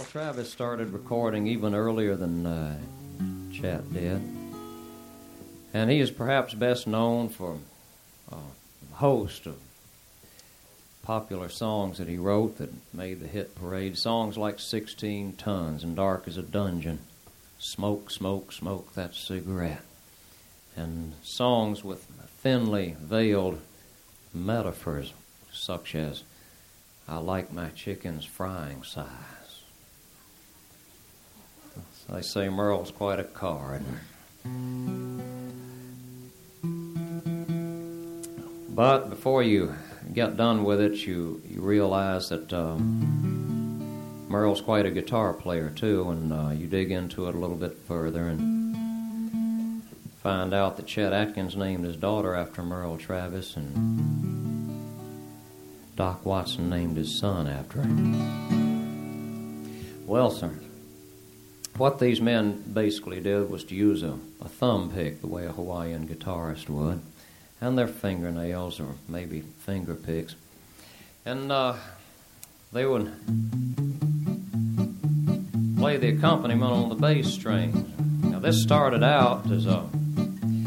Travis started recording even earlier than Chet did. And he is perhaps best known for a host of popular songs that he wrote that made the hit parade. Songs like 16 Tons and Dark as a Dungeon, Smoke, Smoke, Smoke That Cigarette. And songs with thinly veiled metaphors such as, I like my chickens frying size. They say Merle's quite a card. But before you get done with it, you realize that Merle's quite a guitar player too, and you dig into it a little bit further and find out that Chet Atkins named his daughter after Merle Travis, and Doc Watson named his son after him. Well, sir, what these men basically did was to use a thumb pick the way a Hawaiian guitarist would, and their fingernails or maybe finger picks. And they would play the accompaniment on the bass strings. Now, this started out as a